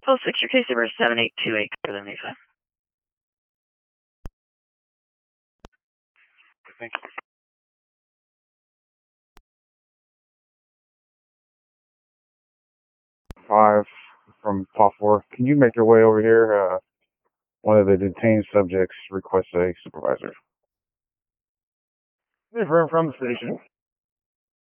Post 6, your case number is 7828, clear the Mesa. Thank you. 5 from POP 4. Can you make your way over here? One of the detained subjects requests a supervisor. Confirm from the station.